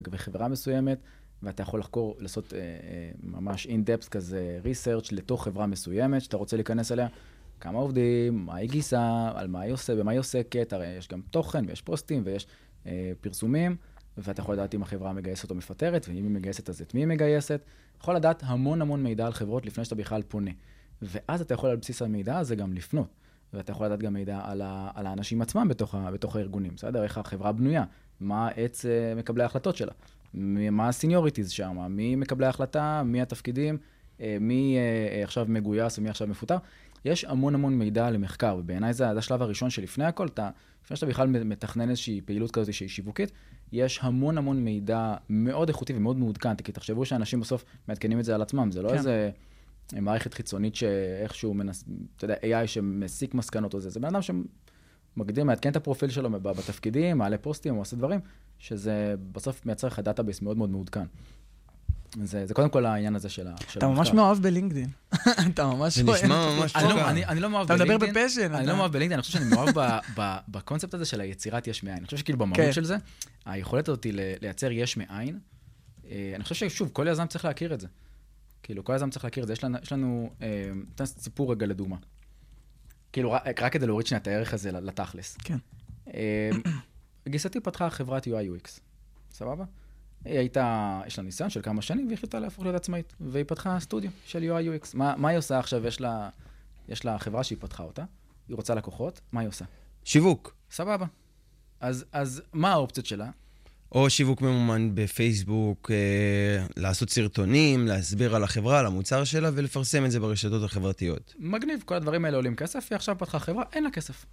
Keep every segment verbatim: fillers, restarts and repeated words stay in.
וחברה מסוימת, ואתה יכול לחקור, לעשות אה, אה, ממש in-depth כזה research לתוך חברה מסוימת, שאתה רוצה להיכנס אליה, כמה עובדים, מה היא גיסה, על מה היא עושה, במה היא עוסקת, הרי יש גם תוכן ויש פוסטים ויש אה, פרסומים, ואתה יכול לדעת אם החברה מגייסת או מפטרת, ואם היא מגייסת אז את מי היא מגייסת. יכול לדעת המון המון מידע על חברות לפני שאתה בכלל פונה. ואז אתה יכול על בסיס המידע הזה גם לפנות. ואתה יכול לדעת גם מידע על, ה, על האנשים עצמם בתוך, ה, בתוך הארגונים. בסדר? איך החברה בנויה, מה העץ מקבלי ההחלטות שלה, מה הסיניוריטיז שם, מי מקבלי ההחלטה, מי התפקידים, מי עכשיו מגויס ומי עכשיו מפוטר. יש המון המון מידע למחקר, ובעיניי זה השלב הראשון שלפני הכל, אתה, לפני שאתה בכלל מתכנן איזושהי פעילות כזאת שהיא שיווקית, יש המון המון מידע מאוד איכותי ומאוד מעודכן, כי תחשבו שאנשים בסוף מעדכנים את זה על עצמם, זה לא כן. איזה מערכת חיצונית שאיכשהו, מנס, אתה יודע, איי איי שמסיק מסקנות או זה, זה בן אדם שמגדיר, מעדכן את הפרופיל שלו בתפקידים, מעלה פוסטים, או עושה דברים, שזה בסוף מייצר לך דאטאבייס מאוד מאוד מעודכן. זה, זה קודם כל העניין הזה של המחקר. אתה ממש מאוהב בלינקדין. אתה ממש... זה נשמע ממש טובה. אני לא מאוהב בלינקדין. אתה מדבר בפשן. אני לא מאוהב בלינקדין, אני חושב שאני מאוהב בקונספט הזה של היצירת יש מאין. אני חושב שכאילו במהות של זה, היכולת הזאת לייצר יש מאין, אני חושב ששוב, כל יזם צריך להכיר את זה. כאילו, כל יזם צריך להכיר את זה. יש לנו, נתן סיפור רגע לדוגמה. כאילו, רק כדי להוריד שנייה את הערך הזה לתכלס. כן. גיסתי פתחה חברת יו איי יו אקס. סבבה? היא הייתה, יש לה ניסיון של כמה שנים, והיא החליטה להפוך להיות עצמאית. והיא פתחה סטודיו של יו איי יו אקס. מה, מה היא עושה עכשיו? יש לה, יש לה חברה שהיא פתחה אותה. היא רוצה לקוחות. מה היא עושה? שיווק. סבבה. אז, אז מה האופציות שלה? או שיווק ממומן בפייסבוק, אה, לעשות סרטונים, להסביר על החברה, על המוצר שלה, ולפרסם את זה ברשתות החברתיות. מגניב. כל הדברים האלה עולים כסף, היא עכשיו פתחה חברה, אין לה כסף.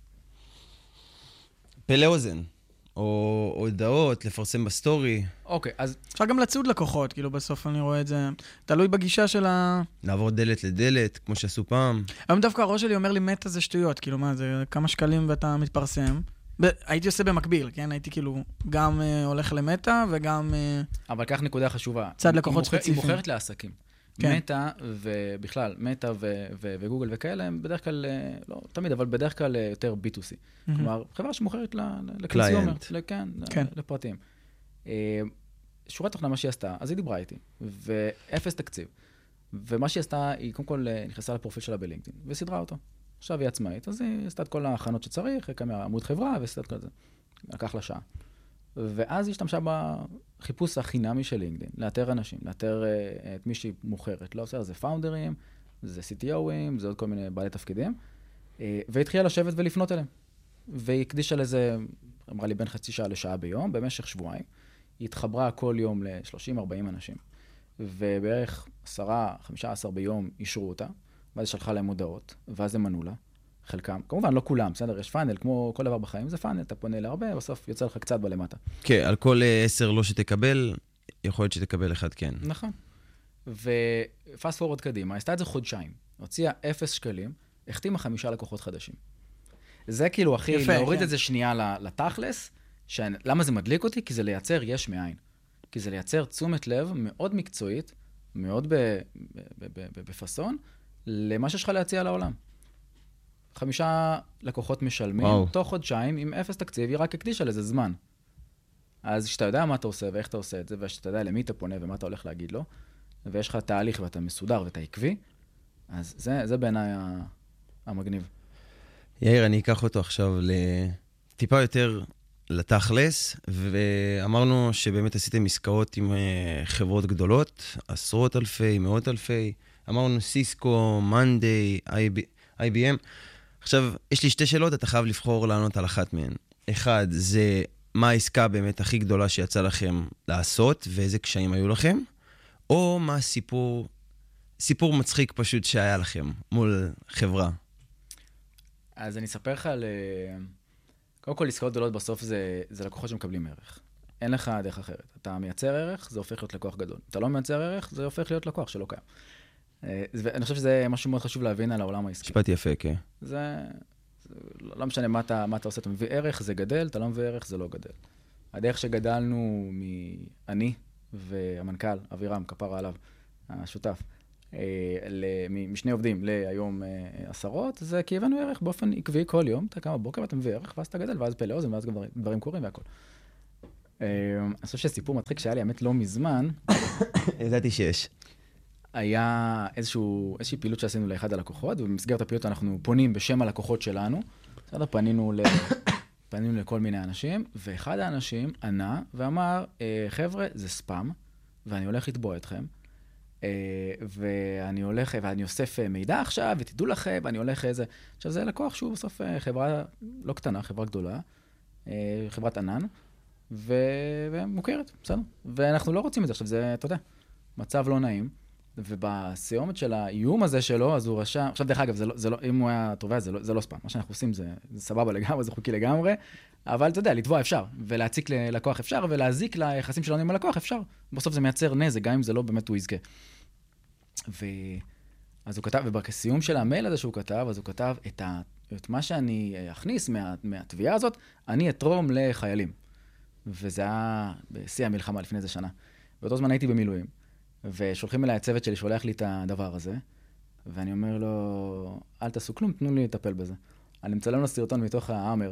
פלא אוזן. או הודעות, לפרסם בסטורי. אוקיי, אז... אפשר גם לצוד לקוחות, כאילו בסוף אני רואה את זה, תלוי בגישה של ה... לעבור דלת לדלת, כמו שעשו פעם. היום דווקא הראש שלי אומר לי, מטה זה שטויות, כאילו מה, זה כמה שקלים ואתה מתפרסם. הייתי עושה במקביל, כן? הייתי כאילו גם הולך למטה וגם... אבל כך נקודה חשובה. צד לקוחות ספציפיים. היא מוכרת לעסקים. מטה ובכלל, מטה וגוגל וכאלה, הם בדרך כלל, לא תמיד, אבל בדרך כלל יותר בי טו סי. כלומר, חברה שמוכרת לקונסיומר, לפרטים. שורה תוכנה, מה שהיא עשתה, אז היא דיברה איתי, ואפס תקציב. ומה שהיא עשתה, היא קודם כל נכנסה לפרופיל שלה בלינקדאין, וסדרה אותו. עכשיו היא עצמאית, אז היא עשתה את כל ההכנות שצריך, כמה עמוד חברה, ועשתה את כל זה. לקח לה שעה. ואז היא השתמשה בחיפוש החינמי של לינקדאין, לאתר אנשים, לאתר uh, את מי שהיא מוכרת. לא עושה, זה פאונדרים, זה סי טי או'ים, זה עוד כל מיני בעלי תפקידים. Uh, והתחילה לשבת ולפנות אליהם. והיא הקדישה לזה, אמרה לי, בין חצי שעה לשעה ביום, במשך שבועיים. היא התחברה כל יום ל-שלושים ארבעים אנשים. ובערך עשרה חמישה עשר ביום אישרו אותה, ואז שלחה להם הודעות, ואז הם מנו לה. חלקם, כמובן לא כולם, בסדר, יש פאנל, כמו כל דבר בחיים, זה פאנל, אתה פונה להרבה, בסוף יוצא לך קצת בלמטה. כן, על כל עשר לא שתקבל, יכול להיות שתקבל אחד כן. נכון. ופאסט פורוורד קדימה, עשתה את זה חודשיים, הוציאה אפס שקלים, החתימה חמישה לקוחות חדשים. זה כאילו, אחי, להוריד את זה שנייה לתכלס, למה זה מדליק אותי? כי זה לייצר יש מאין. כי זה לייצר תשומת לב מאוד מקצועית, מאוד בפסון, למה שיש לך להציע לעולם. חמישה לקוחות משלמים, וואו. תוך חודשיים, עם אפס תקציב, היא רק הקדישה לזה זמן. אז שאתה יודע מה אתה עושה ואיך אתה עושה את זה, ושאתה יודע למי אתה פונה ומה אתה הולך להגיד לו, ויש לך תהליך ואתה מסודר ואתה עקבי, אז זה, זה בעיניי המגניב. יאיר, אני אקח אותו עכשיו לטיפה יותר לתכלס, ואמרנו שבאמת עשיתם עסקאות עם חברות גדולות, עשרות אלפי, מאות אלפי, אמרנו סיסקו, מנדי, איי בי אם, עכשיו, יש לי שתי שאלות, אתה חייב לבחור לענות על אחת מהן. אחד, זה מה העסקה באמת הכי גדולה שיצא לכם לעשות, ואיזה קשיים היו לכם, או מה הסיפור, סיפור מצחיק פשוט שהיה לכם מול חברה. אז אני אספר לך על... קודם כל, עסקאות גדולות בסוף זה, זה לקוחות שמקבלים ערך. אין לך דרך אחרת. אתה מייצר ערך, זה הופך להיות לקוח גדול. אתה לא מייצר ערך, זה הופך להיות לקוח שלא קיים. ואני חושב שזה משהו מאוד חשוב להבין על העולם העסקי. משפט יפה, כן. זה, זה לא משנה מה אתה, מה אתה עושה, אתה מביא ערך, זה גדל, אתה לא מביא ערך, זה לא גדל. הדרך שגדלנו מאני והמנכ"ל, אבירם, כפרה עליו, השותף, משני עובדים להיום עשרות, זה כי הבאנו ערך באופן עקבי כל יום, אתה קם בבוקר ואתה מביא ערך, ואז אתה גדל, ואז פלא אוזן, ואז גם דברים, דברים קורים והכל. אני חושב שסיפור מצחיק שהיה לי, האמת לא מזמן, ידעתי שיש. היה איזשהו, איזושהי פעילות שעשינו לאחד הלקוחות, ובמסגרת הפעילות אנחנו פונים בשם הלקוחות שלנו, בסדר, פנינו, ל... פנינו לכל מיני אנשים, ואחד האנשים ענה ואמר, חבר'ה, זה ספאם, ואני הולך לתבוע אתכם, ואני הולך, ואני אוסף מידע עכשיו, ותדעו לכם, ואני הולך איזה... עכשיו, זה לקוח שהוא בסוף חברה לא קטנה, חברה גדולה, חברת ענן, ו... ומוכרת, בסדר? ואנחנו לא רוצים את זה. עכשיו, זה, אתה יודע, מצב לא נעים, ובסיומת של האיום הזה שלו, אז הוא רשם... עכשיו, דרך אגב, זה לא, זה לא, אם הוא היה תובע, זה לא, זה לא ספאם. מה שאנחנו עושים זה, זה סבבה לגמרי, זה חוקי לגמרי, אבל אתה יודע, לתבוע אפשר, ולהציק ללקוח אפשר, ולהזיק ליחסים שלנו עם הלקוח אפשר. בסוף זה מייצר נזק, גם אם זה לא באמת הוא יזכה. ו... אז הוא כתב, ובסיום של המייל הזה שהוא כתב, אז הוא כתב את, ה... את מה שאני אכניס מה... מהתביעה הזאת, אני אתרום לחיילים. וזה היה בשיא המלחמה לפני איזה שנה. באותו זמן הייתי במילואים, ושולחים אליי הצוות שלי, שולח לי את הדבר הזה, ואני אומר לו, אל תעשו כלום, תנו לי לטפל בזה. אני מצלם לו סרטון מתוך האמר.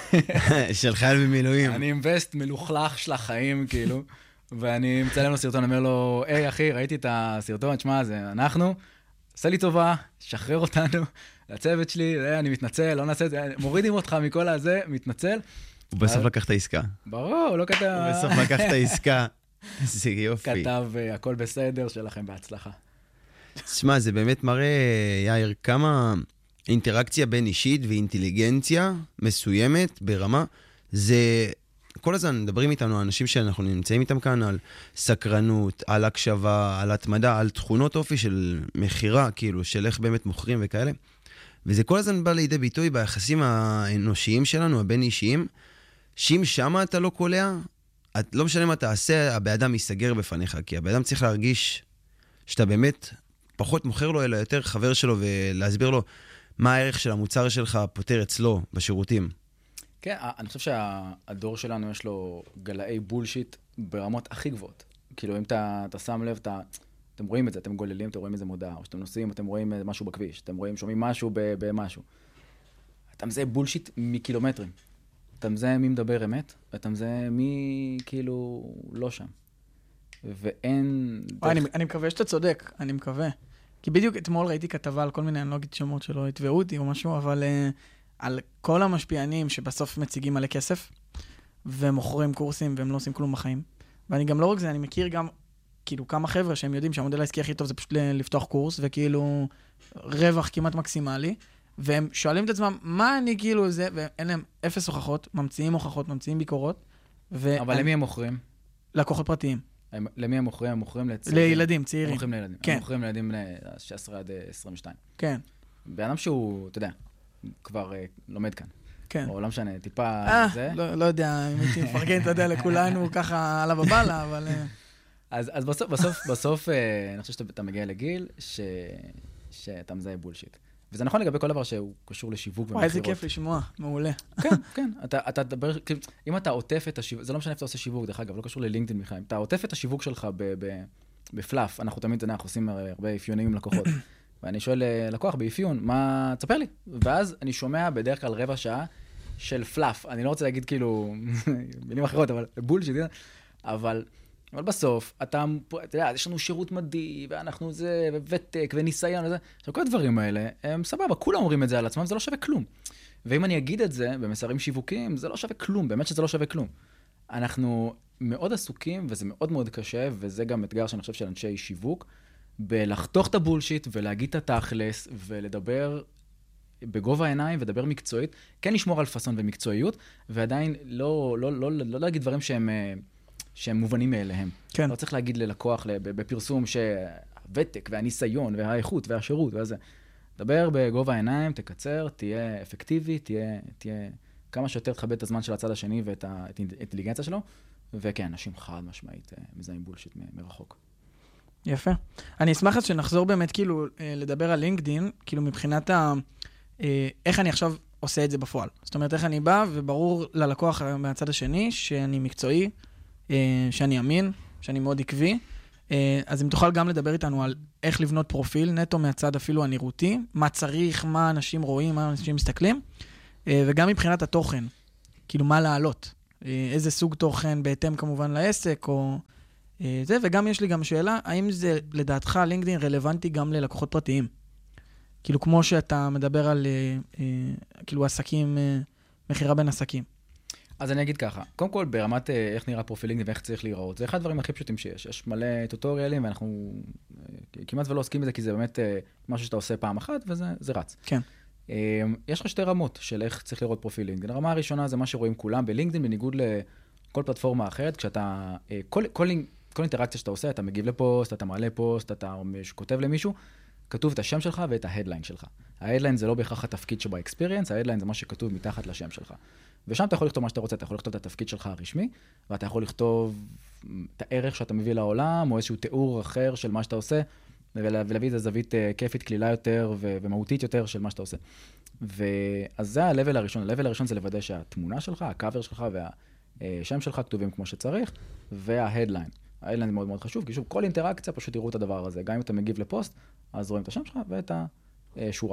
של חייל במילואים. אני עם וסט מלוכלך של החיים, כאילו, ואני מצלם לו סרטון, אומר לו, היי אחי, ראיתי את הסרטון, תשמע, זה אנחנו, עשה לי טובה, שחרר אותנו, לצוות שלי, אני מתנצל, לא נעשה את זה, מורידים אותך מכל הזה, מתנצל. הוא בסוף לקח את העסקה. ברור, הוא לא כתב... הוא בסוף לקח את העסקה. זה יופי. כתב, הכל בסדר, שלכם בהצלחה. תשמע, זה באמת מראה, יאיר, כמה אינטראקציה בין אישית ואינטליגנציה מסוימת ברמה, זה... כל הזמן מדברים איתנו, האנשים שאנחנו נמצאים איתם כאן, על סקרנות, על הקשבה, על התמדה, על תכונות אופי של מחירה, כאילו, של איך באמת מוכרים וכאלה. וזה כל הזמן בא לידי ביטוי ביחסים האנושיים שלנו, הבין אישיים, שאם שמה אתה לא קולע, את לא משנה מה תעשה, הבאדם ייסגר בפניך, כי הבאדם צריך להרגיש שאתה באמת פחות מוכר לו, אלא יותר חבר שלו, ולהסביר לו מה הערך של המוצר שלך פותר אצלו בשירותים. כן, אני חושב שהדור שלנו יש לו גלאי בולשיט ברמות הכי גבוהות. כאילו, אם אתה, אתה שם לב, אתה, אתם רואים את זה, אתם גוללים, אתם רואים איזה מודעה, או שאתם נוסעים, אתם רואים משהו בכביש, אתם רואים, שומעים משהו במשהו. אתה מזהה בולשיט מקילומטרים. אתה מזהה מי מדבר אמת, ואתה מזהה מי כאילו לא שם. ואין... אני, אני מקווה שאתה צודק, אני מקווה. כי בדיוק אתמול ראיתי כתבה על כל מיני, אני לא אגיד שמות שלא יתבעו אותי או משהו, אבל uh, על כל המשפיענים שבסוף מציגים מלא כסף, ומוכרים קורסים והם לא עושים כלום בחיים. ואני גם לא רק זה, אני מכיר גם כאילו כמה חבר'ה שהם יודעים שהמודל העסקי הכי טוב זה פשוט לפתוח קורס, וכאילו רווח כמעט מקסימלי, והם שואלים את עצמם, מה אני כאילו זה, ואין להם אפס הוכחות, ממציאים הוכחות, ממציאים ביקורות. אבל למי הם מוכרים? לקוחות פרטיים. למי הם מוכרים? הם מוכרים לצעירים. לילדים, צעירים. הם מוכרים לילדים. כן. הם מוכרים לילדים ל-שש עשרה עד עשרים ושתיים. כן. באדם שהוא, אתה יודע, כבר לומד כאן. כן. או לא משנה, טיפה זה. לא יודע, אם הייתי מפרגן, אתה יודע, לכולנו ככה עליו הבאללה, אבל... אז בסוף, בסוף, בסוף, אני חושב שאתה מגיע לגיל שאתה מזהה בולשיט. וזה נכון לגבי כל דבר שהוא קשור לשיווק ומחירות. וואי, איזה כיף לשמוע, מעולה. כן, כן. אתה, אתה דבר, אם אתה עוטף את השיווק, זה לא משנה איפה אתה עושה שיווק, דרך אגב, לא קשור ללינקדאין בכלל. אתה עוטף את השיווק שלך בפלאף, אנחנו תמיד, אנחנו עושים הרבה אפיונים עם לקוחות. ואני שואל לקוח באפיון, מה, תספר לי. ואז אני שומע בדרך כלל רבע שעה של פלאף. אני לא רוצה להגיד כאילו, מילים אחרות, אבל בולשיט, אבל... אבל בסוף, אתה, אתה יודע, יש לנו שירות מדהים, ואנחנו זה, וותק, וניסיון, וזה. עכשיו, כל הדברים האלה, הם סבבה, כולם אומרים את זה על עצמם, זה לא שווה כלום. ואם אני אגיד את זה במסרים שיווקיים, זה לא שווה כלום, באמת שזה לא שווה כלום. אנחנו מאוד עסוקים, וזה מאוד מאוד קשה, וזה גם אתגר שאני חושב של אנשי שיווק, בלחתוך את הבולשיט, ולהגיד את התכלס, ולדבר בגובה העיניים, ולדבר מקצועית, כן לשמור על פאסון ומקצועיות, ועדיין לא, לא, לא, לא, לא להגיד דברים שהם... שהם מובנים מאליהם. כן. לא צריך להגיד ללקוח בפרסום שהוותק והניסיון והאיכות והשירות וזה. דבר בגובה העיניים, תקצר, תהיה אפקטיבי, תהיה, תהיה כמה שיותר תכבד את הזמן של הצד השני ואת האינטליגנציה שלו, וכן, אנשים חד משמעית מזהים בולשיט מרחוק. יפה. אני אשמח אז שנחזור באמת כאילו לדבר על לינקדין, כאילו מבחינת ה... איך אני עכשיו עושה את זה בפועל. זאת אומרת, איך אני בא וברור ללקוח מהצד השני שאני מקצועי, שאני אמין, שאני מאוד עקבי. אז אם תוכל גם לדבר איתנו על איך לבנות פרופיל, נטו מהצד אפילו הנראותי, מה צריך, מה אנשים רואים, מה אנשים מסתכלים, וגם מבחינת התוכן, כאילו מה לעלות. איזה סוג תוכן, בהתאם כמובן לעסק, או זה, וגם יש לי גם שאלה, האם זה לדעתך לינקדאין רלוונטי גם ללקוחות פרטיים? כאילו כמו שאתה מדבר על כאילו עסקים, מחירה בין עסקים. אז אני אגיד ככה, קודם כל ברמת איך נראה פרופיל לינקדאין ואיך צריך להיראות, זה אחד הדברים הכי פשוטים שיש, יש מלא טוטוריאלים ואנחנו כמעט ולא עוסקים בזה, כי זה באמת משהו שאתה עושה פעם אחת וזה רץ. כן. יש לך שתי רמות של איך צריך לראות פרופיל לינקדאין. הרמה הראשונה זה מה שרואים כולם בלינקדאין, בניגוד לכל פלטפורמה אחרת, כשאתה, כל, כל, כל אינטראקציה שאתה עושה, אתה מגיב לפוסט, אתה מעלה פוסט, אתה כותב למישהו, כתוב את השם שלך ואת ההדליין שלך. ההדליין זה לא בהכרח התפקיד שבאקספיריאנס, ההדליין זה מה שכתוב מתחת לשם שלך. ושם אתה יכול לכתוב מה שאתה רוצה, אתה יכול לכתוב את התפקיד שלך הרשמי, ואתה יכול לכתוב את הערך שאתה מביא לעולם, או איזשהו תיאור אחר של מה שאתה עושה, ולהביא איזו זווית כיפית, כלילה יותר ומהותית יותר של מה שאתה עושה. ואז זה ה-level הראשון. ה-level הראשון זה לוודא שהתמונה שלך, הקאבר שלך והשם שלך כתובים כמו שצריך, וה-headline. ה-headline זה מאוד מאוד חשוב, כי שוב, כל אינטראקציה פשוט תראו את הדבר הזה. גם אם אתה מגיב לפוסט, אז רואים את השם שלך ואת השורה.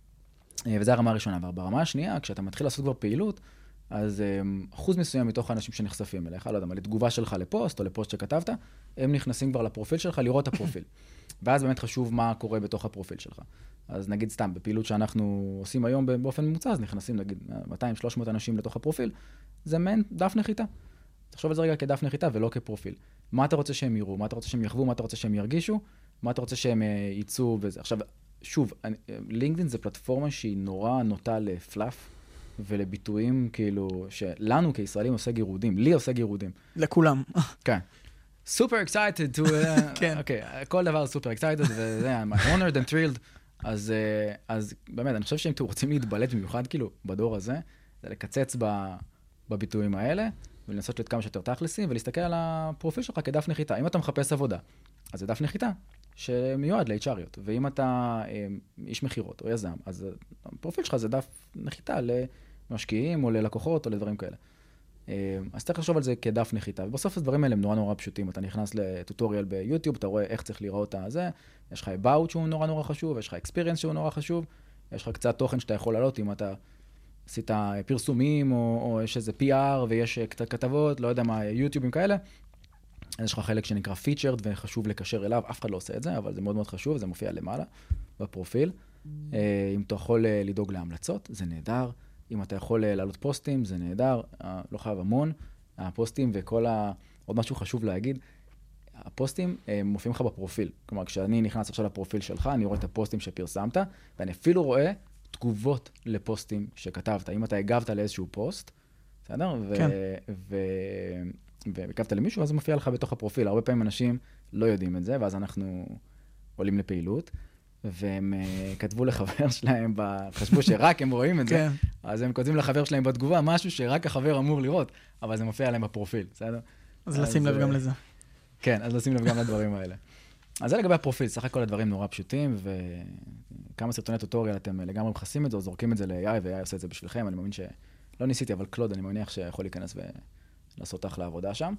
וזה הרמה הראשונה. וברמה השנייה, כשאתה מתחיל לעשות כבר פעילות, אז אחוז מסוים מתוך האנשים שנחשפים אליך, לא יודע מה, לתגובה שלך לפוסט או לפוסט שכתבת, הם נכנסים כבר לפרופיל שלך לראות את הפרופיל. ואז באמת חשוב מה קורה בתוך הפרופיל שלך. אז נגיד סתם, בפעילות שאנחנו עושים היום באופן ממוצע, אז נכנסים נגיד מאתיים שלוש מאות אנשים לתוך הפרופיל, זה מעין דף נחיתה. תחשוב על זה רגע כדף נחיתה ולא כפרופיל. מה אתה רוצה שהם יראו? מה אתה רוצה שהם יחוו? מה אתה רוצה שהם ירגישו? מה אתה רוצה שהם ייצאו וזה? עכשיו, שוב, לינקדאין זה פלטפורמה שהיא נורא נוטה לפלאף, ולביטויים כאילו, שלנו כישראלים עושה גירודים, לי עושה גירודים. לכולם. כן. super excited to, כן. אוקיי, כל דבר super excited, וזה, I'm honored and thrilled. אז, אז באמת, אני חושב שאם אתם רוצים להתבלט במיוחד, כאילו, בדור הזה, זה לקצץ בביטויים האלה, ולנסות להיות כמה שיותר תכלסים, ולהסתכל על הפרופיל שלך כדף נחיתה. אם אתה מחפש עבודה, אז זה דף נחיתה, שמיועד ל-אייץ' אר'יות. ואם אתה איש מחירות או יזם, אז הפרופיל שלך זה דף נחיתה למשקיעים או ללקוחות או לדברים כאלה. אז צריך לחשוב על זה כדף נחיתה. ובסוף הדברים האלה הם נורא נורא פשוטים. אתה נכנס לטוטוריאל ביוטיוב, אתה רואה איך צריך לראות את זה, יש לך about שהוא נורא נורא חשוב, יש לך experience שהוא נורא חשוב, יש לך קצת תוכן שאתה יכול לעלות אם אתה עשית פרסומים או, או יש איזה פי אר ויש קצת כתבות, לא יודע מה, יוטיובים כאלה. אז יש לך חלק שנקרא featured וחשוב לקשר אליו, אף אחד לא עושה את זה, אבל זה מאוד מאוד חשוב, זה מופיע למעלה בפרופיל. אם אתה יכול לדאוג להמלצות, זה נהדר. אם אתה יכול לעלות פוסטים, זה נהדר, לא חייב המון. הפוסטים וכל ה... עוד משהו חשוב להגיד, הפוסטים מופיעים לך בפרופיל. כלומר, כשאני נכנס עכשיו לפרופיל שלך, אני רואה את הפוסטים שפרסמת, ואני אפילו רואה תגובות לפוסטים שכתבת. אם אתה הגבת לאיזשהו פוסט, בסדר? כן. ו... והגבת למישהו, אז זה מופיע לך בתוך הפרופיל. הרבה פעמים אנשים לא יודעים את זה, ואז אנחנו עולים לפעילות. והם uh, כתבו לחבר שלהם, חשבו שרק הם רואים את זה, אז הם כותבים לחבר שלהם בתגובה משהו שרק החבר אמור לראות, אבל זה מופיע עליהם בפרופיל, בסדר? אז לשים לב גם לזה. כן, אז לשים לב גם לדברים האלה. אז זה לגבי הפרופיל, סך הכל הדברים נורא פשוטים, וכמה סרטוני טוטוריאל אתם לגמרי מחסים את זה, או זורקים את זה ל-איי איי, ו-איי איי עושה את זה בשבילכם, אני מאמין שלא ניסיתי, אבל קלוד, אני מניח שיכול להיכנס ולעשות אחלה עבודה שם.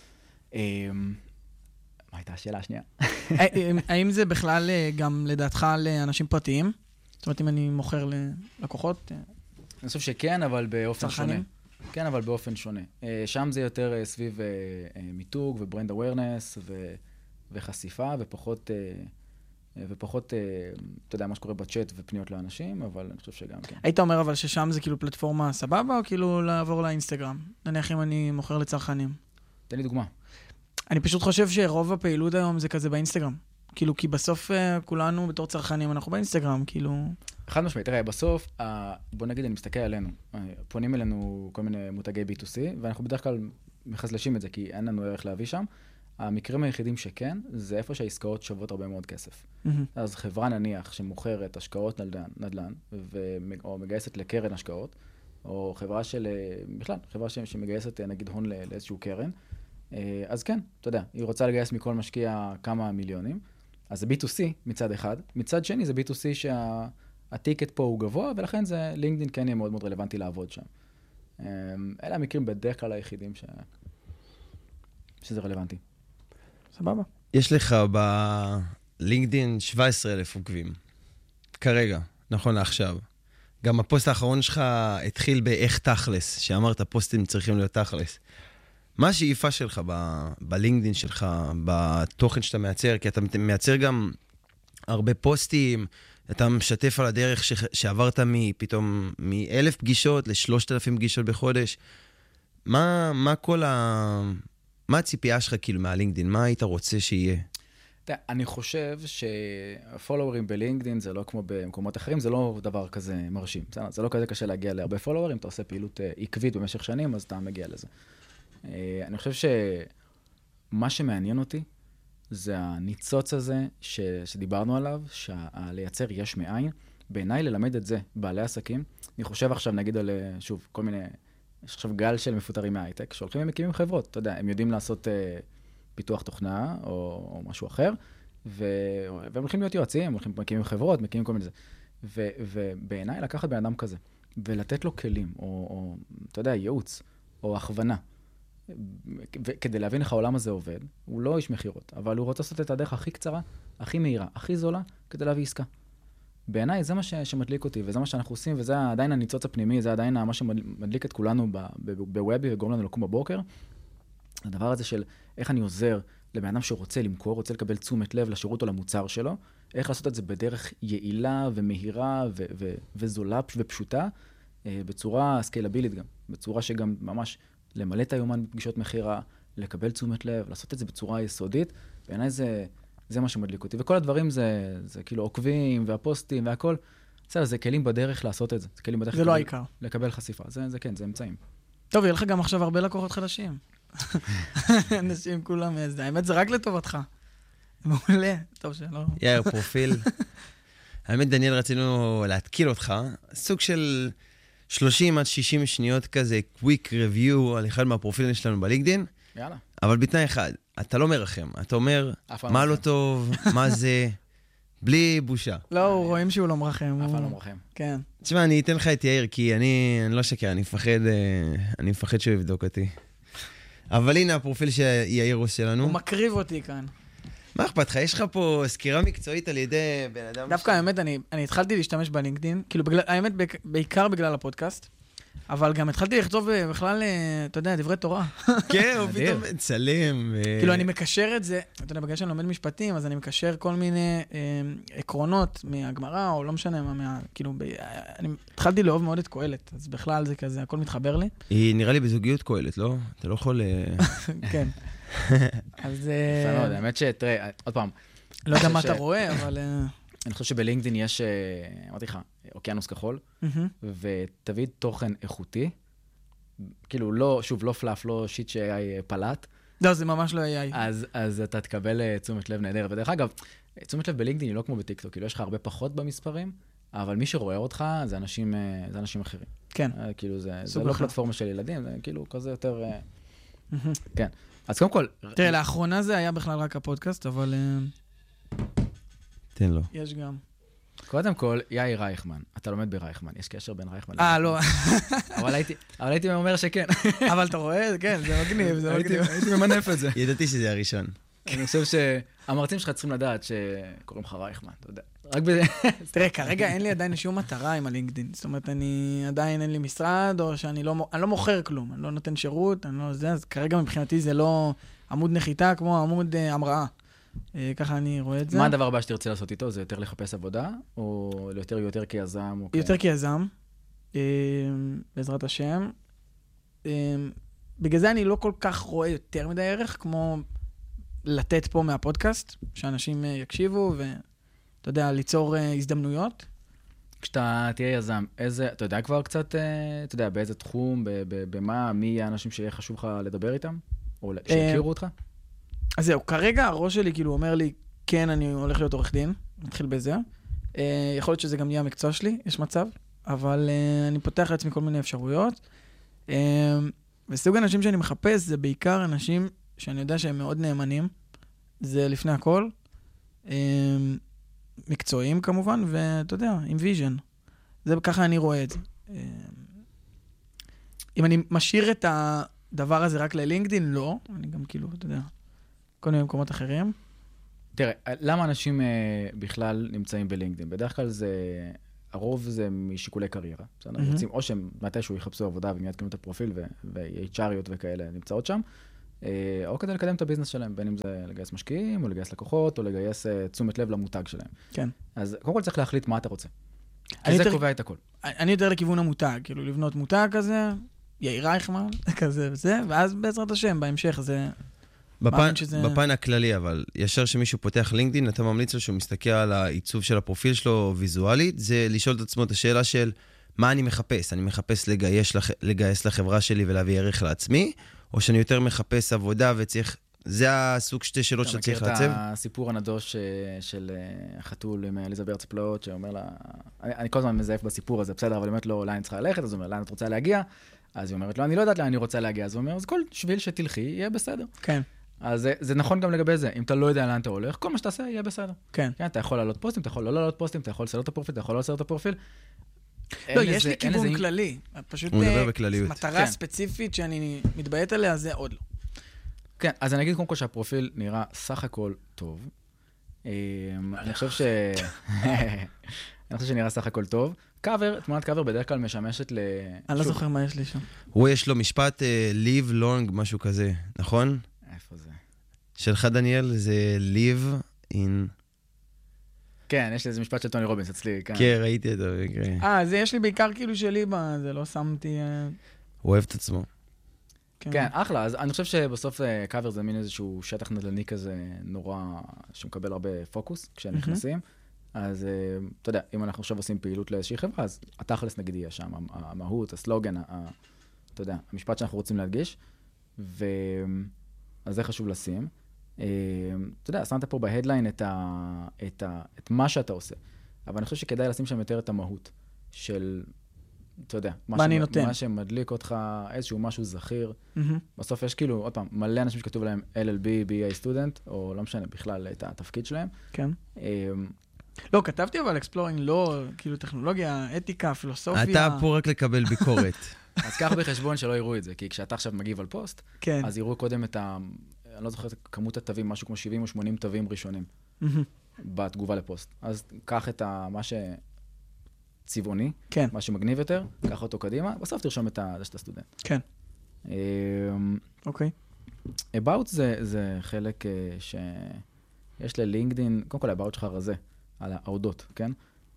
מה הייתה השאלה השנייה? האם זה בכלל גם לדעתך לאנשים פרטיים? זאת אומרת, אם אני מוכר ללקוחות? אני חושב שכן, אבל באופן שונה. כן, אבל באופן שונה. שם זה יותר סביב מיתוג וברנד אווירנס וחשיפה, ופחות, ופחות, אתה יודע, מה שקורה בצ'אט ופניות לאנשים, אבל אני חושב שגם כן. היית אומר אבל ששם זה כאילו פלטפורמה סבבה, או כאילו לעבור לאינסטגרם? נניח אם אני מוכר לצרכנים. תן לי דוגמה. אני פשוט חושב שרוב הפעילות היום זה כזה באינסטגרם. כאילו, כי בסוף כולנו בתור צרכנים, אנחנו באינסטגרם, כאילו... חד משמעית, תראה, בסוף, בוא נגיד, אני מסתכל עלינו. פונים אלינו כל מיני מותגי בי טו סי, ואנחנו בדרך כלל מחזלשים את זה, כי אין לנו ערך להביא שם. המקרים היחידים שכן, זה איפה שהעסקאות שוות הרבה מאוד כסף. אז חברה נניח שמוכרת השקעות נדל"ן, או מגייסת לקרן השקעות, או חברה של, בכלל, חברה שמגייסת נגיד הון לאיזשהו קרן, אז כן, אתה יודע, היא רוצה לגייס מכל משקיע כמה מיליונים, אז זה בי טו סי מצד אחד, מצד שני זה בי טו סי שהטיקט פה הוא גבוה, ולכן זה לינקדאין כן יהיה מאוד מאוד רלוונטי לעבוד שם. אלה המקרים בדרך כלל היחידים ש... שזה רלוונטי. סבבה. יש לך בלינקדאין שבעה עשר אלף עוקבים, כרגע, נכון לעכשיו. גם הפוסט האחרון שלך התחיל באיך תכלס, שאמרת פוסטים צריכים להיות תכלס. מה השאיפה שלך ב- בלינקדין שלך, בתוכן שאתה מייצר? כי אתה מייצר גם הרבה פוסטים, אתה משתף על הדרך ש- שעברת מפתאום מאלף פגישות לשלושת אלפים פגישות בחודש. מה, מה כל ה... מה הציפייה שלך כאילו מהלינקדין? מה היית רוצה שיהיה? אני חושב שהפולוברים בלינקדין זה לא כמו במקומות אחרים, זה לא דבר כזה מרשים. זה לא כזה קשה להגיע להרבה פולוברים, אתה עושה פעילות עקבית במשך שנים, אז אתה מגיע לזה. אני חושב שמה שמעניין אותי זה הניצוץ הזה ש... שדיברנו עליו, שלייצר יש מאין. בעיניי ללמד את זה בעלי עסקים. אני חושב עכשיו נגיד על, שוב, כל מיני, יש עכשיו גל של מפוטרים מההייטק, שהולכים ומקימים חברות, אתה יודע, הם יודעים לעשות פיתוח תוכנה או, או משהו אחר, ו... והם הולכים להיות יועצים, הם הולכים מקימים חברות, מקימים כל מיני זה. ו... ובעיניי לקחת בן אדם כזה, ולתת לו כלים, או, או אתה יודע, ייעוץ, או הכוונה, כדי להבין איך העולם הזה עובד, הוא לא איש מחירות, אבל הוא רוצה לעשות את הדרך הכי קצרה, הכי מהירה, הכי זולה, כדי להביא עסקה. בעיניי זה מה ש... שמדליק אותי, וזה מה שאנחנו עושים, וזה עדיין הניצוץ הפנימי, זה עדיין מה שמדליק את כולנו בוובי וגורם לנו לקום בבוקר. הדבר הזה של איך אני עוזר לבן אדם שרוצה למכור, רוצה לקבל תשומת לב לשירות או למוצר שלו, איך לעשות את זה בדרך יעילה ומהירה ו- ו- וזולה ופשוטה, בצורה סקיילבילית גם, בצורה שגם ממש למלא את היומן בפגישות מחירה, לקבל תשומת לב, לעשות את זה בצורה יסודית, בעיניי זה, זה מה שמדליק אותי. וכל הדברים זה, זה כאילו עוקבים והפוסטים והכל, בסדר, זה כלים בדרך לעשות את זה. זה כלים בדרך זה לא העיקר. לקבל חשיפה. זה, זה כן, זה אמצעים. טוב, יהיה לך גם עכשיו הרבה לקוחות חדשים. אנשים כולם, האמת זה רק לטובתך. מעולה, טוב שלא. יאיר, פרופיל. האמת, דניאל, רצינו להתקיל אותך, סוג של שלושים עד שישים שניות כזה, קוויק ריוויו על אחד מהפרופילים שלנו בלינקדין. יאללה. אבל בתנאי אחד, אתה לא מרחם. אתה אומר, מה לא טוב, מה זה, בלי בושה. לא, רואים שהוא לא מרחם. אף אחד לא מרחם. כן. תשמע, אני אתן לך את יאיר, כי אני לא שקר, אני מפחד, אני מפחד שהוא יבדוק אותי. אבל הנה הפרופיל שיאיר עושה לנו. הוא מקריב אותי כאן. מה אכפת לך? יש לך פה סקירה מקצועית על ידי בן אדם... דווקא האמת, אני, אני התחלתי להשתמש בלינקדין, כאילו, בגלל, האמת, בעיקר בגלל הפודקאסט, אבל גם התחלתי לכתוב בכלל, אתה יודע, דברי תורה. כן, הוא פתאום מצלם. כאילו, אני מקשר את זה, אתה יודע, בגלל שאני לומד משפטים, אז אני מקשר כל מיני עקרונות מהגמרא, או לא משנה מה, כאילו, אני התחלתי לאהוב מאוד את קהלת, אז בכלל זה כזה, הכל מתחבר לי. היא נראה לי בזוגיות קהלת, לא? אתה לא יכול... כן. אז... יפה מאוד, האמת שתראה, עוד פעם. לא יודע מה אתה רואה, אבל... אני חושב שבלינקדין יש, אמרתי לך, אוקיינוס כחול, ותביא תוכן איכותי, כאילו לא, שוב, לא פלאף, לא שיט ש-איי איי פלט. לא, זה ממש לא איי איי. אז, אז אתה תקבל תשומת לב נהדר. ודרך אגב, תשומת לב בלינקדין היא לא כמו בטיקטוק, כאילו יש לך הרבה פחות במספרים, אבל מי שרואה אותך זה אנשים, זה אנשים אחרים. כן. כאילו זה, זה לא פלטפורמה של ילדים, זה כאילו כזה יותר... כן. אז קודם כל... תראה, לאחרונה זה היה בכלל רק הפודקאסט, אבל... תן לו. יש גם. קודם כל, יאיר רייכמן. אתה לומד ברייכמן. יש קשר בין רייכמן. אה, לא. אבל הייתי, אבל הייתי אומר שכן. אבל אתה רואה, כן, זה מגניב, זה מגניב. הייתי ממנף את זה. ידעתי שזה הראשון. אני חושב שהמרצים שלך צריכים לדעת שקוראים לך רייכמן, אתה יודע. רק בזה. תראה, כרגע אין לי עדיין שום מטרה עם הלינקדין. זאת אומרת, אני עדיין אין לי משרד, או שאני לא, אני לא מוכר כלום. אני לא נותן שירות, אני לא זה, אז כרגע מבחינתי זה לא עמוד נחיתה כמו עמוד המראה. ככה אני רואה את זה. מה הדבר הבא שתרצה לעשות איתו? זה יותר לחפש עבודה, או יותר יותר כיזם? יותר כיזם, בעזרת השם. בגלל זה אני לא כל כך רואה יותר מדי ערך, כמו לתת פה מהפודקאסט, שאנשים יקשיבו, ואתה יודע, ליצור הזדמנויות. כשאתה תהיה יזם, איזה, אתה יודע כבר קצת, אתה יודע, באיזה תחום, במה, מי יהיה האנשים שיהיה חשוב לך לדבר איתם? או שיכירו אותך? אז זהו, כרגע הראש שלי כאילו אומר לי, כן, אני הולך להיות עורך דין, נתחיל בזה. יכול להיות שזה גם נהיה המקצוע שלי, יש מצב, אבל אני פותח לעצמי כל מיני אפשרויות. וסוג האנשים שאני מחפש, זה בעיקר אנשים שאני יודע שהם מאוד נאמנים, זה לפני הכל, מקצועיים כמובן, ואתה יודע, עם ויז'ן. זה ככה אני רואה את זה. אם אני משאיר את הדבר הזה רק ללינקדין, לא, אני גם כאילו, אתה יודע, כל מיני מקומות אחרים. תראה, למה אנשים בכלל נמצאים בלינקדין? בדרך כלל זה הרוב זה משיקולי קריירה. בסדר? רוצים, או שהם מתישהו יחפשו עבודה ומיד קנו את הפרופיל, ו-אייץ' אר'יות וכאלה נמצאות שם, או כדי לקדם את הביזנס שלהם, בין אם זה לגייס משקיעים, או לגייס לקוחות, או לגייס תשומת לב למותג שלהם. כן. אז קודם כל צריך להחליט מה אתה רוצה. כי זה קובע את הכל. אני יותר לכיוון המותג, כאילו לבנות מותג כזה, יאיר רייכמן, כזה וזה, ואז בעזרת השם, בהמשך זה... בפן, שזה... בפן הכללי, אבל ישר שמישהו פותח לינקדין, אתה ממליץ לו שהוא מסתכל על העיצוב של הפרופיל שלו ויזואלית, זה לשאול את עצמו את השאלה של מה אני מחפש? אני מחפש לגייס, לח... לגייס לחברה שלי ולהביא ערך לעצמי, או שאני יותר מחפש עבודה וצריך... זה הסוג שתי שאלות שאתה צריך לעצב? אתה מכיר את הסיפור הנדוש של החתול עם אליזבת ארץ פלאות, שאומר לה... אני, אני כל הזמן מזייף בסיפור הזה, בסדר, אבל באמת לא, לאן צריכה ללכת, אז הוא אומר, לאן את רוצה להגיע? אז היא אומרת לו, אני לא יודעת לאן אני רוצה להגיע. אז הוא אומר, אז כל שביל שתלכי יהיה בסדר. כן. אז זה, זה נכון גם לגבי זה. אם אתה לא יודע לאן אתה הולך, כל מה שתעשה יהיה בסדר. כן. כן, אתה יכול לעלות פוסטים, אתה יכול לא לעלות פוסטים, אתה יכול לסדר את הפרופיל, אתה יכול לא לסדר את הפרופיל. לא, יש לי כיוון כללי. פשוט הוא מדבר בכלליות. מטרה ספציפית שאני מתביית עליה, זה עוד לא. כן, אז אני אגיד קודם כל שהפרופיל נראה סך הכל טוב. אני חושב ש... אני חושב שנראה סך הכל טוב. קאבר, תמונת קאבר בדרך כלל משמשת ל... אני לא זוכר מה יש לי שם. הוא יש לו משפט live long, משהו כזה, נכון? איפה זה? שלך דניאל זה live in... כן, יש לי איזה משפט של טוני רובינס אצלי. כן, ראיתי אותו. אה, זה יש לי בעיקר כאילו שלי, זה לא שמתי... הוא אוהב את עצמו. כן, אחלה. אז אני חושב שבסוף קאבר זה מין איזשהו שטח נדל"ני כזה נורא, שמקבל הרבה פוקוס כשהם נכנסים. אז אתה יודע, אם אנחנו עכשיו עושים פעילות לאיזושהי חברה, אז התכלס נגיד יהיה שם, המהות, הסלוגן, אתה יודע, המשפט שאנחנו רוצים להדגיש, אז זה חשוב לשים. אתה יודע, שמת פה בהדליין את מה שאתה עושה, אבל אני חושב שכדאי לשים שם יותר את המהות של... אתה יודע, מה אני נותן? מה שמדליק אותך, איזשהו משהו זכיר. בסוף יש כאילו, עוד פעם, מלא אנשים שכתוב להם אל אל בי, בי איי סטודנט, או לא משנה בכלל את התפקיד שלהם. כן. לא, כתבתי אבל אקספלורינג, לא, כאילו טכנולוגיה, אתיקה, פילוסופיה. אתה פה רק לקבל ביקורת. אז קח בחשבון שלא יראו את זה, כי כשאתה עכשיו מגיב על פוסט, אז יראו קודם את ה... אני לא זוכר את כמות התווים, משהו כמו שבעים או שמונים תווים ראשונים בתגובה לפוסט. אז קח את מה ש... צבעוני, כן. מה שמגניב יותר, קח אותו קדימה, בסוף תרשום את זה שאתה סטודנט. כן. אוקיי. About זה, זה חלק שיש ללינקדין, קודם כל ה-About שלך רזה, על ההודות, כן?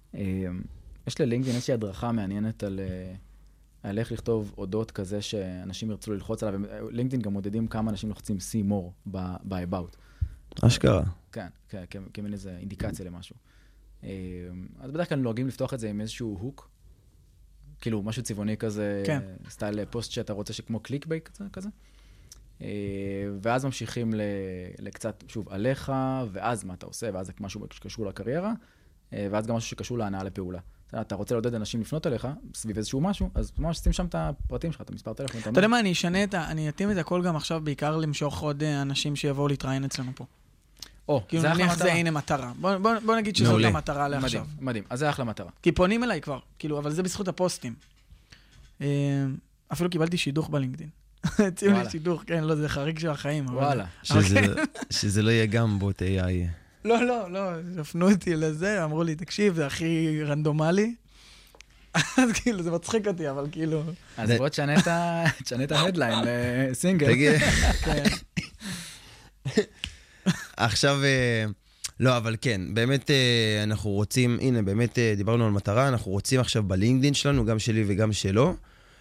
יש ללינקדין איזושהי הדרכה מעניינת על, על איך לכתוב הודות כזה שאנשים ירצו ללחוץ עליו, לינקדין גם מודדים כמה אנשים לוחצים see more ב-About. אשכרה. כן, כמין איזו אינדיקציה למשהו. אז בדרך כלל נוהגים לפתוח את זה עם איזשהו הוק, כאילו משהו צבעוני כזה, כן. סטייל פוסט שאתה רוצה שכמו קליק בייק כזה, ואז ממשיכים לקצת, שוב, עליך, ואז מה אתה עושה, ואז זה משהו שקשור לקריירה, ואז גם משהו שקשור להנאה לפעולה. אתה רוצה לעודד אנשים לפנות אליך, סביב איזשהו משהו, אז ממש שים שם את הפרטים שלך, את המספר טלפון. אתה יודע מה, אני אשנה את ה... אני אתאים את הכל גם עכשיו, בעיקר למשוך עוד אנשים שיבואו להתראיין אצלנו פה. או, כאילו נניח זה הנה מטרה. בוא, בוא, בוא נגיד שזאת המטרה לעכשיו. מדהים, מדהים. אז זה אחלה מטרה. כי פונים אליי כבר, כאילו, אבל זה בזכות הפוסטים. אפילו קיבלתי שידוך בלינקדין. הציעו לי שידוך, כן, לא, זה חריג של החיים. וואלה. שזה לא יהיה גם בוט איי איי. לא, לא, לא, הפנו אותי לזה, אמרו לי, תקשיב, זה הכי רנדומלי. אז כאילו, זה מצחיק אותי, אבל כאילו... אז בוא תשנה את ההדליין לסינגל. תגיד. עכשיו, לא, אבל כן, באמת אנחנו רוצים, הנה, באמת דיברנו על מטרה, אנחנו רוצים עכשיו בלינקדין שלנו, גם שלי וגם שלו,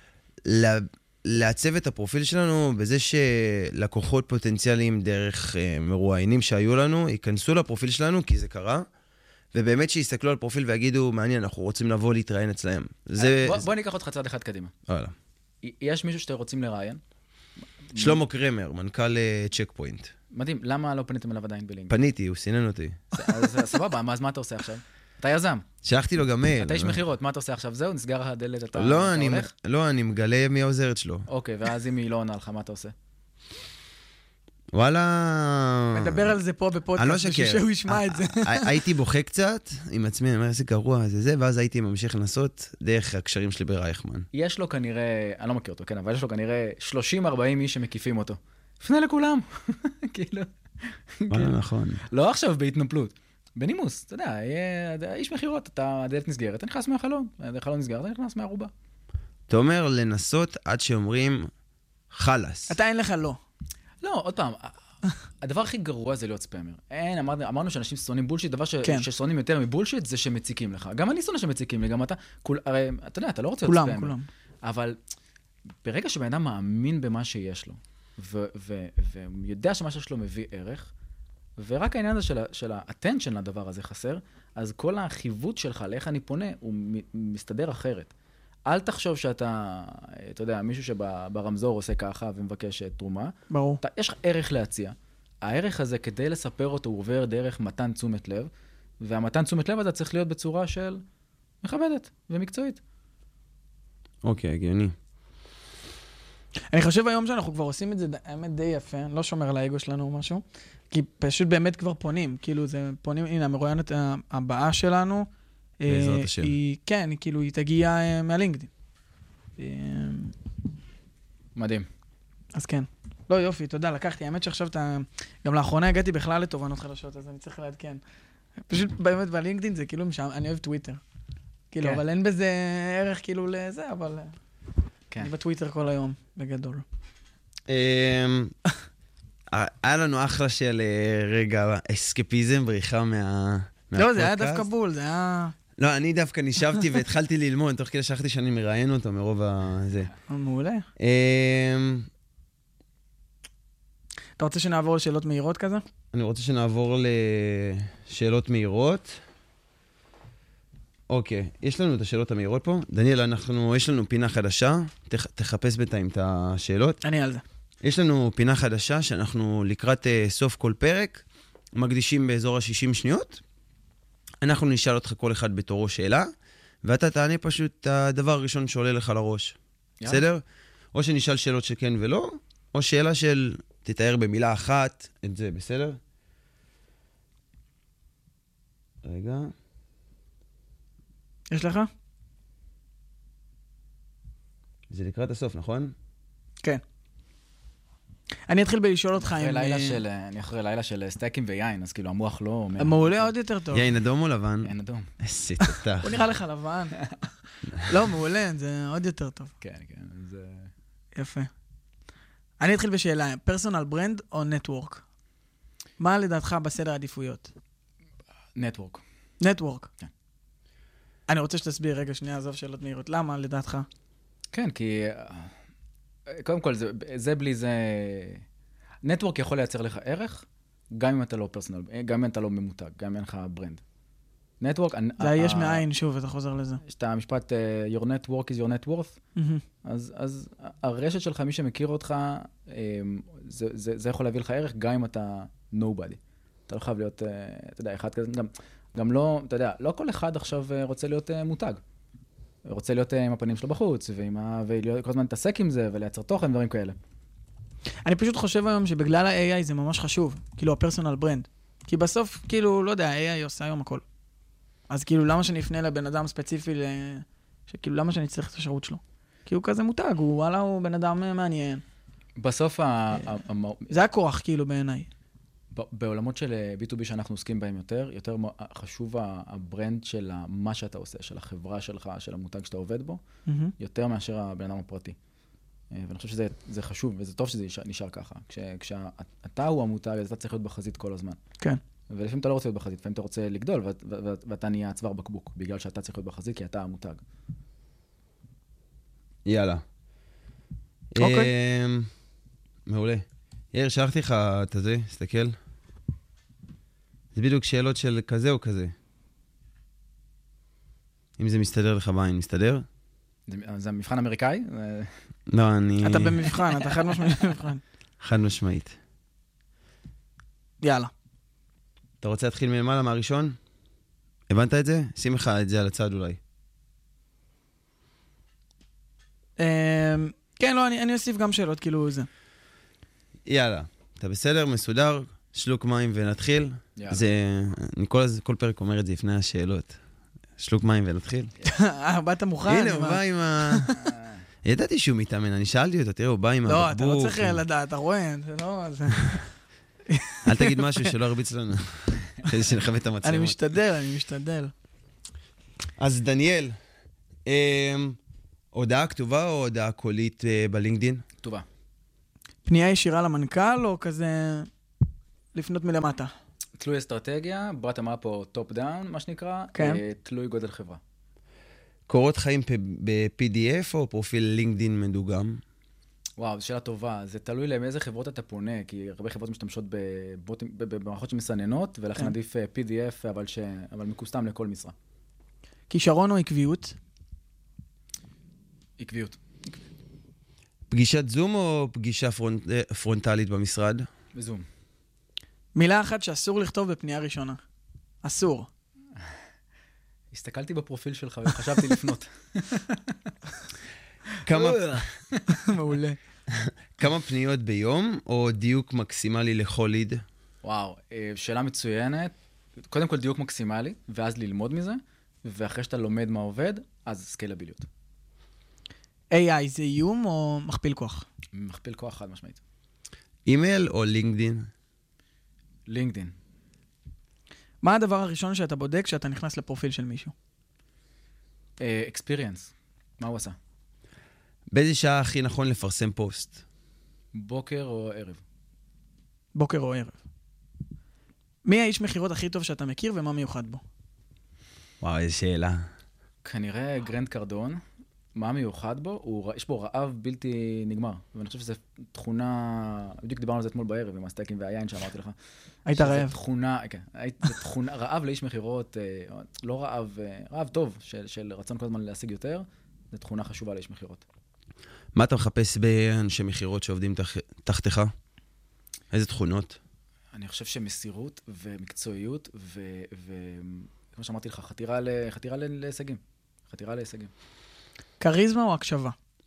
לעצב את הפרופיל שלנו בזה שלקוחות פוטנציאליים דרך מרואיינים שהיו לנו, ייכנסו לפרופיל שלנו, כי זה קרה, ובאמת שיסתכלו על פרופיל ויגידו, מעניין, אנחנו רוצים לבוא להתראיין אצלהם. בוא ניקח אותך צעד אחד קדימה. וואלה. יש מישהו שאתם רוצים לראיין? שלמה קרמר, מנכ"ל צ'ק פוינט. מדהים, למה לא פניתם אליו עדיין בלינקדין? פניתי, הוא סינן אותי. אז סבבה, אז מה אתה עושה עכשיו? אתה יזם. שלחתי לו גם מייל. אתה איש מחירות, מה אתה עושה עכשיו? זהו, נסגר הדלת, אתה הולך? לא, אני מגלה מי העוזרת שלו. אוקיי, ואז אם היא לא עונה לך, מה אתה עושה? וואלה... מדבר על זה פה בפודקאסט, בשביל שהוא ישמע את זה. הייתי בוכה קצת עם עצמי, אני אומר, איזה גרוע, זה זה, ואז הייתי ממשיך לנסות דרך הקשרים שלי ברייכמן. יש לו כנראה, אני לא מכיר אותו, כן, אבל יש לו כנראה שלושים ארבעים איש שמקיפים אותו. פנה לכולם. כאילו. וואלה, נכון. לא עכשיו בהתנפלות, בנימוס, אתה יודע, איש מחירות, אתה, הדלת נסגרת, אתה נכנס מהחלון, החלון נסגר, אתה נכנס מהרובה. אתה אומר לנסות עד שאומרים חלס. אתה אין לך לא. לא, עוד פעם, הדבר הכי גרוע זה להיות ספאמר. אין, אמרנו, אמרנו שאנשים שונאים בולשיט, דבר ש... כן. ששונאים יותר מבולשיט זה שמציקים לך. גם אני שונא שמציקים לי, גם אתה, כול, הרי, אתה יודע, אתה לא רוצה כולם, להיות ספאמר. כולם. אבל ברגע שבן אדם מאמין במה שיש לו, ו- ו- והוא יודע שמה שיש לו מביא ערך, ורק העניין הזה של, ה- של ה-attention לדבר הזה חסר, אז כל החיווט שלך, לאיך אני פונה, הוא מ- מסתדר אחרת. אל תחשוב שאתה, אתה יודע, מישהו שברמזור עושה ככה ומבקש תרומה. ברור. אתה, יש לך ערך להציע. הערך הזה, כדי לספר אותו, הוא עובר דרך מתן תשומת לב, והמתן תשומת לב הזה צריך להיות בצורה של מכבדת ומקצועית. אוקיי, הגיוני. אני חושב היום שאנחנו כבר עושים את זה, האמת די יפה, אני לא שומר על האגו שלנו או משהו, כי פשוט באמת כבר פונים, כאילו זה פונים, הנה, המרואיינת הבאה שלנו, בעזרת השם. היא, כן, היא, כאילו, היא תגיע uh, מהלינקדין. Uh, מדהים. אז כן. לא, יופי, תודה, לקחתי. האמת שעכשיו אתה... גם לאחרונה הגעתי בכלל לתובנות חדשות, אז אני צריך לעדכן. פשוט באמת בלינקדין זה כאילו משם, אני אוהב טוויטר. כאילו, כן. אבל אין בזה ערך כאילו לזה, אבל... כן. אני בטוויטר כל היום, בגדול. היה לנו אחלה של רגע אסקפיזם, בריחה מה... לא, זה היה דווקא בול, זה היה... לא, אני דווקא נשבתי והתחלתי ללמוד, תוך כדי שכחתי שאני מראיין אותו מרוב הזה. מעולה. אתה רוצה שנעבור לשאלות מהירות כזה? אני רוצה שנעבור לשאלות מהירות. אוקיי, יש לנו את השאלות המהירות פה. דניאל, אנחנו, יש לנו פינה חדשה. תח, תחפש בינתיים את השאלות. אני על זה. יש לנו פינה חדשה שאנחנו לקראת uh, סוף כל פרק, מקדישים באזור ה-שישים שניות. אנחנו נשאל אותך כל אחד בתורו שאלה, ואתה תענה פשוט את הדבר הראשון שעולה לך לראש. יאללה. בסדר? או שנשאל שאלות שכן ולא, או שאלה של תתאר במילה אחת את זה, בסדר? רגע. יש לך? זה לקראת הסוף, נכון? כן. אני אתחיל בלשאול אותך אחרי אם... לילה של, אני אחרי לילה של סטייקים ויין, אז כאילו המוח לא... מעולה עוד יותר טוב. יין אדום או לבן? יין אדום. איזה תותח. הוא נראה לך לבן. לא, מעולה, זה עוד יותר טוב. כן, כן, זה... יפה. אני אתחיל בשאלה, פרסונל ברנד או נטוורק? מה לדעתך בסדר העדיפויות? נטוורק. נטוורק. כן. אני רוצה שתסביר רגע שנייה, עזוב שאלות מהירות. למה לדעתך? כן, כי... קודם כל, זה, זה בלי זה... נטוורק יכול לייצר לך ערך, גם אם אתה לא פרסונל, גם אם אתה לא ממותג, גם אם אין לך ברנד. נטוורק... זה היש מאין, שוב, אתה חוזר לזה. יש את המשפט, your network is your net worth, אז, אז הרשת שלך, מי שמכיר אותך, זה, זה, זה יכול להביא לך ערך, גם אם אתה nobody. אתה לא חייב להיות, אתה יודע, אחד כזה, גם, גם לא, אתה יודע, לא כל אחד עכשיו רוצה להיות מותג. רוצה להיות עם הפנים שלו בחוץ, ועם ה... ולהיות כל הזמן להתעסק עם זה, ולייצר תוכן, דברים כאלה. אני פשוט חושב היום שבגלל ה-איי איי זה ממש חשוב, כאילו הפרסונל ברנד. כי בסוף, כאילו, לא יודע, ה-איי איי עושה היום הכל. אז כאילו, למה שאני אפנה לבן אדם ספציפי, ל... שכאילו, למה שאני צריך את השירות שלו? כי הוא כזה מותג, הוא, וואלה, הוא בן אדם מעניין. בסוף ה... זה הכוח, כאילו, בעיניי. בעולמות של בי טו בי שאנחנו עוסקים בהם יותר, יותר חשוב הברנד של מה שאתה עושה, של החברה שלך, של המותג שאתה עובד בו, יותר מאשר הבן אדם הפרטי. ואני חושב שזה זה חשוב, וזה טוב שזה נשאר ככה. כש, כשאתה הוא המותג, אז אתה צריך להיות בחזית כל הזמן. כן. ולפעמים אתה לא רוצה להיות בחזית, לפעמים אתה רוצה לגדול, ואת, ואת, ואתה נהיה צוואר בקבוק, בגלל שאתה צריך להיות בחזית, כי אתה המותג. יאללה. אוקיי. מעולה. יאיר, שלחתי לך את זה, סתכל. זה בדיוק שאלות של כזה או כזה. אם זה מסתדר לך בעין, מסתדר? זה, זה המבחן אמריקאי? לא, אני... אתה במבחן, אתה חד משמעית במבחן. חד משמעית. יאללה. אתה רוצה להתחיל מלמעלה מהראשון? הבנת את זה? שים לך את זה על הצד אולי. כן, לא, אני אוסיף גם שאלות, כאילו זה. יאללה, אתה בסדר, מסודר, שלוק מים ונתחיל. יאללה. זה, אני כל, כל פרק אומר את זה לפני השאלות. שלוק מים ונתחיל. אה, באת מוכן? הנה, הוא בא עם ה... ידעתי שהוא מתאמן, אני שאלתי אותו, תראה, הוא בא עם הבקבוק. לא, אתה לא צריך לדעת, אתה רואה, זה לא... אל תגיד משהו שלא הרביץ לנו. כדי שנכווה את המצלמות. אני משתדל, אני משתדל. אז דניאל, אה, הודעה כתובה או הודעה קולית אה, בלינקדין? כתובה. פנייה ישירה למנכ"ל או כזה לפנות מלמטה? תלוי אסטרטגיה, ברת אמרה פה טופ דאון, מה שנקרא, כן. אה, תלוי גודל חברה. קורות חיים ב-פי די אף או פרופיל לינקדין מדוגם? וואו, זו שאלה טובה. זה תלוי לאיזה חברות אתה פונה, כי הרבה חברות משתמשות בבוטים- ב- במערכות שמסננות, ולכן כן. עדיף אה, פי די אף, אבל ש- אבל מקוסטם לכל משרה. כישרון או עקביות? עקביות. פגישת זום או פגישה פרונט, פרונטלית במשרד? בזום. מילה אחת שאסור לכתוב בפנייה ראשונה. אסור. הסתכלתי בפרופיל שלך וחשבתי לפנות. כמה, מעולה. כמה פניות ביום או דיוק מקסימלי לכל ליד? וואו, אה, שאלה מצוינת. קודם כל דיוק מקסימלי, ואז ללמוד מזה, ואחרי שאתה לומד מה עובד, אז סקיילביליות. איי איי זה איום או מכפיל כוח? מכפיל כוח חד משמעית. אימייל או לינקדין? לינקדין. מה הדבר הראשון שאתה בודק כשאתה נכנס לפרופיל של מישהו? אקספיריאנס. מה הוא עשה? באיזה שעה הכי נכון לפרסם פוסט? בוקר או ערב? בוקר או ערב. מי האיש מכירות הכי טוב שאתה מכיר ומה מיוחד בו? וואו, איזו שאלה. כנראה גרנד קרדון. מה מיוחד בו? הוא, יש בו רעב בלתי נגמר. ואני חושב שזו תכונה, בדיוק דיברנו על זה אתמול בערב, עם הסטייקים והיין שאמרתי לך. היית שזה רעב. תכונה, כן, היית- זה תכונה, רעב לאיש מכירות, אה, לא רעב, אה, רעב טוב, של, של רצון כל הזמן להשיג יותר, זו תכונה חשובה לאיש מכירות. מה אתה מחפש באנשי מכירות שעובדים תח... תחתיך? איזה תכונות? אני חושב שמסירות ומקצועיות, ו- ו- כמו שאמרתי לך, חתירה, ל- חתירה ל- להישגים. חתירה להישגים. כריזמה או הקשבה?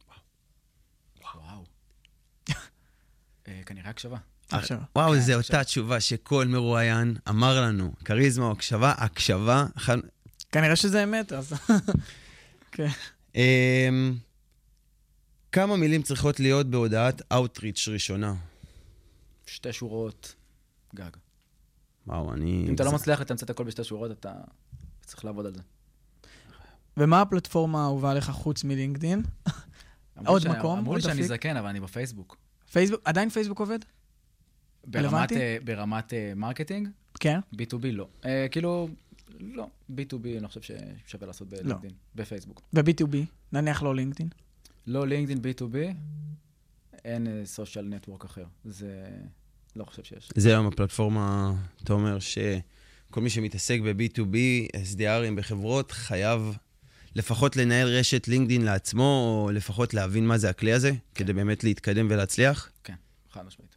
וואו. אה, כנראה הקשבה. הקשבה. וואו, כן, זו הקשבה. אותה תשובה שכל מרואיין אמר לנו. כריזמה או הקשבה? הקשבה. אחד... כנראה שזה אמת, אז... כן. אמ, כמה מילים צריכות להיות בהודעת Outreach ראשונה? שתי שורות, גג. וואו, אני... אם אתה לא מצליח לתמצת הכל בשתי שורות, אתה צריך לעבוד על זה. ומה הפלטפורמה האהובה עליך חוץ מלינקדין? אמרו עוד ש- מקום, אמרו לי עוד שאני אפיק? זקן, אבל אני בפייסבוק. פייסבוק, עדיין פייסבוק עובד? ברמת, רלוונטי? אה, ברמת אה, מרקטינג, כן. בי טו בי לא. אה, כאילו, לא. בי טו בי אני חושב ששווה לעשות בלינקדאין, בפייסבוק. ו-בי טו בי, נניח לא לינקדין. לא לינקדאין, בי טו בי, אין סושיאל נטוורק אחר. זה... לא חושב שיש. זה היום הפלטפורמה, אתה אומר שכל מי שמתעסק ב-בי טו בי, אס די ארים בחברות, חייב לפחות לנהל רשת לינקדין לעצמו, או לפחות להבין מה זה הכלי הזה, כדי באמת להתקדם ולהצליח. כן, חד משמעית.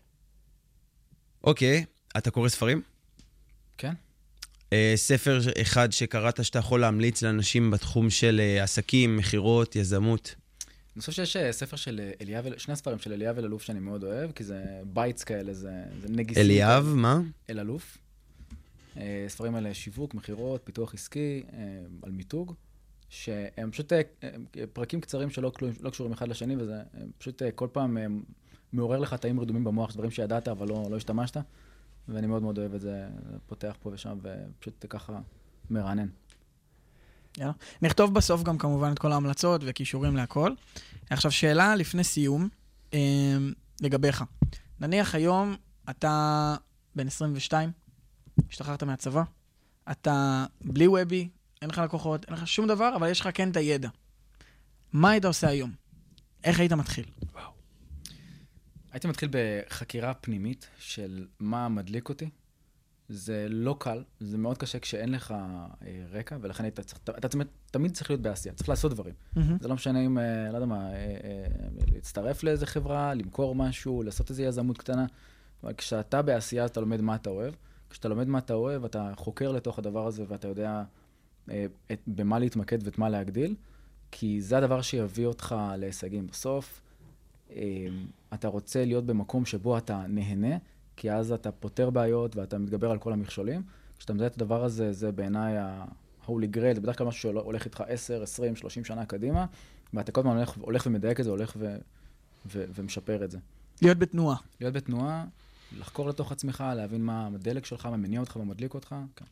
אוקיי, אתה קורא ספרים? כן? אה, ספר אחד שקראת שאתה יכול להמליץ לאנשים בתחום של אה, עסקים, מחירות, יזמות. אני חושב שיש אה, ספר של אה, אליאב, אל- שני ספרים של אליאב אלאלוף שאני מאוד אוהב, כי זה בייטס כאלה, זה, זה נגיסים. אליאב, כאלה. מה? אלאלוף. אה, ספרים על שיווק, מחירות, פיתוח עסקי, אה, על מיתוג, שהם פשוט אה, הם פרקים קצרים שלא קלו- לא קשורים אחד לשני, וזה אה, פשוט אה, כל פעם אה, מעורר לך תאים רדומים במוח, דברים שידעת אבל לא, לא השתמשת, ואני מאוד מאוד אוהב את זה, פותח פה ושם, ופשוט ככה מרענן. יאללה. נכתוב בסוף גם כמובן את כל ההמלצות וכישורים להכל. עכשיו שאלה לפני סיום, אה, לגביך. נניח היום אתה בן עשרים ושתיים, השתחררת מהצבא, אתה בלי וובי, אין לך לקוחות, אין לך שום דבר, אבל יש לך כן את הידע. מה היית עושה היום? איך היית מתחיל? הייתי מתחיל בחקירה פנימית של מה מדליק אותי. זה לא קל, זה מאוד קשה כשאין לך אה, רקע, ולכן אתה, צריך, אתה תמיד, תמיד צריך להיות בעשייה, צריך לעשות דברים. Mm-hmm. זה לא משנה אם, אה, לא יודע מה, אה, אה, להצטרף לאיזה חברה, למכור משהו, לעשות איזו יזמות קטנה, אבל כשאתה בעשייה, אתה לומד מה אתה אוהב. כשאתה לומד מה אתה אוהב, אתה חוקר לתוך הדבר הזה, ואתה יודע אה, את, במה להתמקד ואת מה להגדיל, כי זה הדבר שיביא אותך להישגים. בסוף, אה, אתה רוצה להיות במקום שבו אתה נהנה, כי אז אתה פותר בעיות ואתה מתגבר על כל המכשולים. כשאתה מזהה את הדבר הזה, זה בעיניי ה-Holy Grail, זה בדרך כלל משהו שהולך איתך עשר, עשרים, שלושים שנה קדימה, ואתה כל הזמן הולך, הולך ומדייק את זה, הולך ו, ו, ומשפר את זה. להיות בתנועה. להיות בתנועה, לחקור לתוך עצמך, להבין מה הדלק שלך, מה מניע אותך, מה מדליק אותך. כן.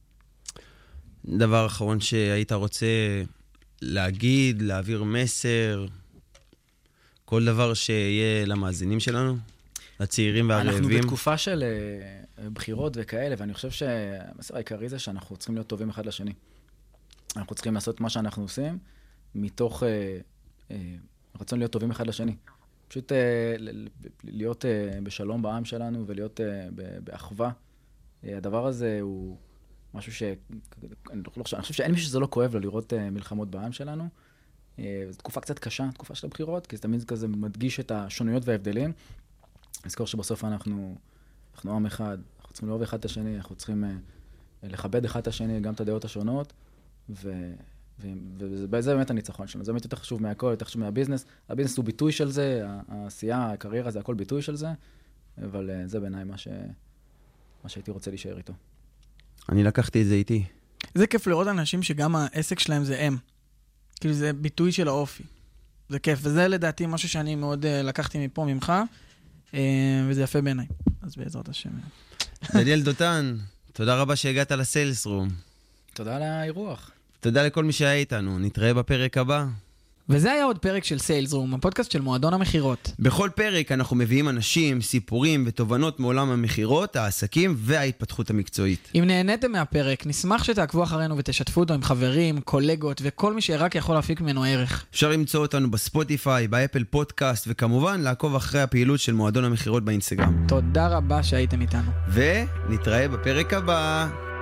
דבר אחרון שהיית רוצה להגיד, להעביר מסר, כל דבר שיהיה למאזינים שלנו, לצעירים והרעבים. אנחנו בתקופה של uh, בחירות וכאלה, ואני חושב שהמסר העיקרי זה שאנחנו צריכים להיות טובים אחד לשני. אנחנו צריכים לעשות מה שאנחנו עושים, מתוך uh, uh, רצון להיות טובים אחד לשני. פשוט uh, להיות uh, בשלום בעם שלנו ולהיות uh, באחווה. Uh, הדבר הזה הוא משהו ש... אני חושב שאין מישהו שזה לא כואב לו לראות uh, מלחמות בעם שלנו. Uh, זו תקופה קצת קשה, תקופה של הבחירות, כי זה תמיד כזה מדגיש את השונויות וההבדלים. נזכור שבסוף אנחנו, אנחנו עם אחד, אנחנו צריכים לאהוב אחד את השני, אנחנו צריכים uh, לכבד אחד את השני, גם את הדעות השונות, ו... וזה באמת הניצחון שלנו, זה באמת יותר חשוב מהכל, יותר חשוב מהביזנס. הביזנס הוא ביטוי של זה, העשייה, הקריירה זה הכל ביטוי של זה, אבל זה בעיניי מה, ש... מה שהייתי רוצה להישאר איתו. אני לקחתי את זה איתי. זה כיף לראות אנשים שגם העסק שלהם זה הם. כאילו זה ביטוי של האופי. זה כיף, וזה לדעתי משהו שאני מאוד לקחתי מפה ממך, וזה יפה בעיניי. אז בעזרת השם. דניאל דותן, תודה רבה שהגעת לסיילס רום. תודה על האירוח. תודה לכל מי שהיה איתנו, נתראה בפרק הבא. וזה היה עוד פרק של סיילס רום, הפודקאסט של מועדון המחירות. בכל פרק אנחנו מביאים אנשים, סיפורים ותובנות מעולם המחירות, העסקים וההתפתחות המקצועית. אם נהניתם מהפרק, נשמח שתעקבו אחרינו ותשתפו אותו עם חברים, קולגות וכל מי שרק יכול להפיק ממנו ערך. אפשר למצוא אותנו בספוטיפיי, באפל פודקאסט, וכמובן לעקוב אחרי הפעילות של מועדון המחירות באינסטגרם. תודה רבה שהייתם איתנו. ונתראה בפרק הבא.